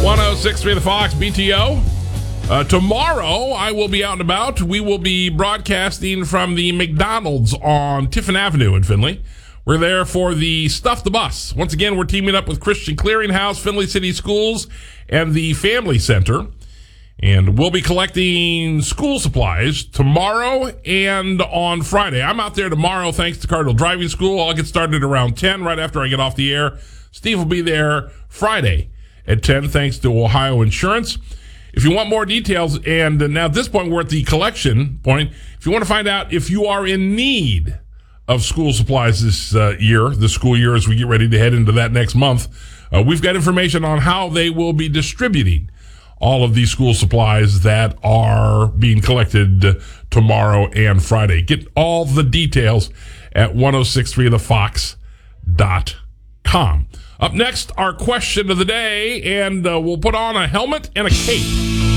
106.3 The Fox, BTO. Tomorrow, I will be out and about. We will be broadcasting from the McDonald's on Tiffin Avenue in Findlay. We're there for the Stuff the Bus. Once again, we're teaming up with Christian Clearinghouse, Findlay City Schools, and the Family Center. And we'll be collecting school supplies tomorrow and on Friday. I'm out there tomorrow thanks to Cardinal Driving School. I'll get started around 10 right after I get off the air. Steve will be there Friday at 10 thanks to Ohio Insurance. If you want more details, and now at this point we're at the collection point, if you want to find out if you are in need of school supplies this school year as we get ready to head into that next month, we've got information on how they will be distributing all of these school supplies that are being collected tomorrow and Friday. Get all the details at 1063thefox.com. Up next, our question of the day, and we'll put on a helmet and a cape.